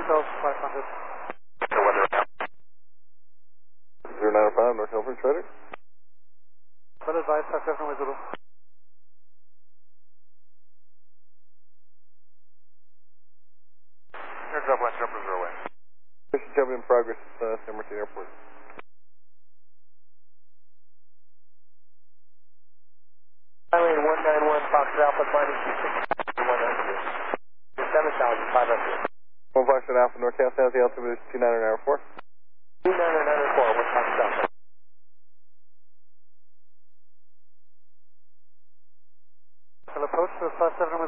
2500. The weather now. 095, North Hilford, Trader. Well advised, Foxtrot November Zulu. Airdrop West Jumper 0 away. Mission jumping in progress, San Martin Airport. Island 191, Foxtrot Alpha, climbing 100. 7,500. 1 Foxtrot Alpha, NorCal, South, the altimeter is 29904. 29904, 1 Foxtrot Alpha. We'll approach to 57